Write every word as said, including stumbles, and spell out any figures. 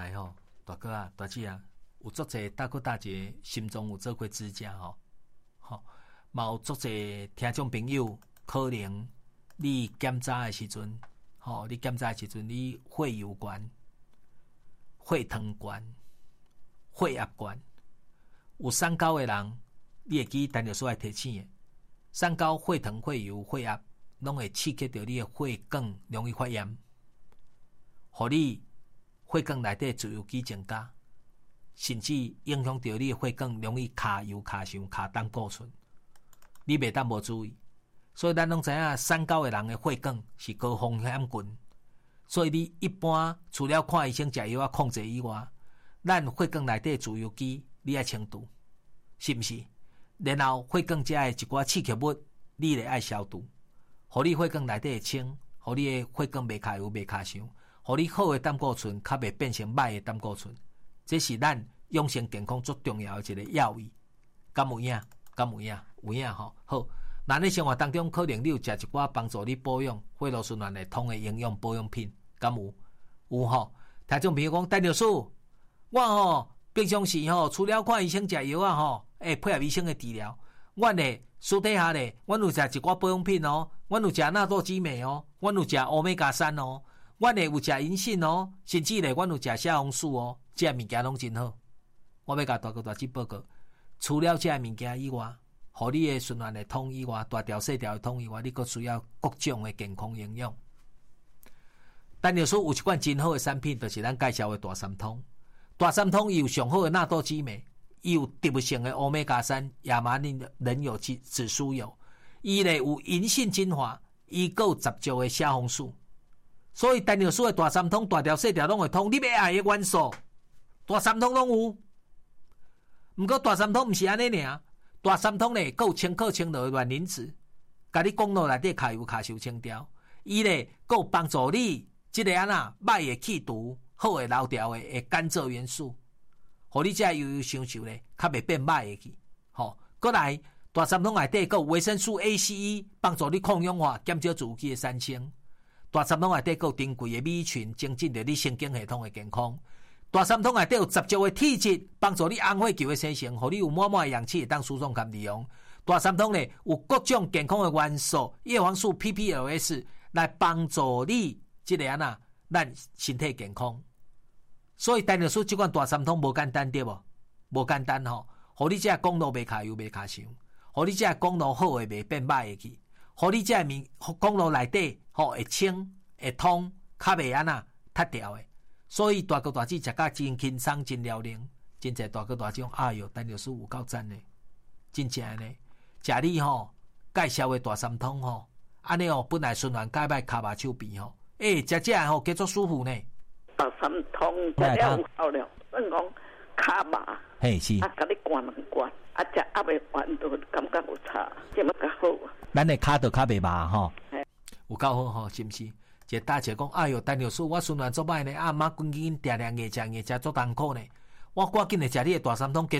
来吼，大哥啊，大姐啊，有足侪大哥大姐心中有做过支架吼，吼，嘛有足侪听众朋友，可能你检查的时阵，吼，你检查的时阵，你血油悬、血糖悬、血压悬，有三高的人，你会记陈律师来提醒的，三高、血糖、血油、血压，拢会刺激到你的血管容易发炎，互你血管内底自由基增加，甚至影响到你的血管容易卡油、卡伤、卡胆固醇。你袂当无注意，所以咱拢知影三高的人的血管是高风险群。所以你一般除了看医生、食药啊控制以外，咱血管内底自由基你爱清除，是毋是？然后血管遮的一寡刺激物，你得爱消毒，互你血管内底会清，互你的血管袂卡油、袂卡伤。互你好的胆固醇，较袂变成歹的胆固醇，这是咱养生健康最重要的一个要义。敢有影？敢有影？有影吼。好，咱咧生活当中可能你有食一寡帮助你保养血路循环会通的营养保养品，敢有？有吼。听众朋友讲，陈律师，我吼平常时吼除了看医生食药啊吼，诶配合医生的治疗，阮咧私底下咧，阮有食一寡保养品哦，阮有食纳豆激酶哦，阮有食欧米伽三哦。阮会有食银杏哦，甚至咧，阮有食虾红素哦，这物件拢真好。我要甲大哥大姐报告，除了这物件以外，互你的循环会通以外，大条细条会通以外，你阁需要各种的健康营养。陈律师有一款真好的产品，就是咱介绍的大三通。大三通伊有上好的纳豆激酶，伊有植物性的欧米伽三、亚麻仁仁油、紫紫苏油，伊咧有银杏精华，伊阁有十足的虾红素。所以陈律师的大三通大条细条拢会通，你要爱的元素，大三通拢有。毋过大三通毋是安尼尔，大三通咧阁有清可清热的卵磷脂，甲你讲落内底卡油卡受清调，伊咧阁有帮助你即个安那歹的气毒、好的老调的的甘蔗元素，互你遮悠悠想想咧，较袂变歹的去。吼，过来大三通内底阁有维生素 A、C、E， 帮助你抗氧化、减少自由基的产生。大三通内底有珍贵的米群，增进着你神经系统的健康。大三通内底有十足的体质，帮助你红血球的生成，互你有满满的氧气，会当输送含利用。大三通咧有各种健康的元素，叶黄素、P P L S 来帮助你即个安那咱身体健康。所以陈律师即款大三通无简单对无？无简单吼，互你遮公路袂卡油、袂卡伤，互你遮公路好诶袂变歹诶去。互你遮面公路内底吼会清会通，较袂安那塌掉诶。所以大哥大姐食甲真轻松真了能，真侪大哥大姐讲，哎哟，陈律师有够赞诶，真正诶呢。食你吼介绍诶大三通吼，安尼哦本来循环介歹骹麻手臂吼，诶食食吼叫做舒服呢。 大三通食了有效了，算讲骹麻， 嘿是， 啊甲你灌两灌。啊，食还袂完都感觉有差，这么较好。 咱的骹就较袂麻吼，有够好吼，是毋是？一大姐讲，哎哟，陈律师，我循环做歹呢，啊妈紧紧定定硬食硬食做艰苦呢，我赶紧来食你的大三通，加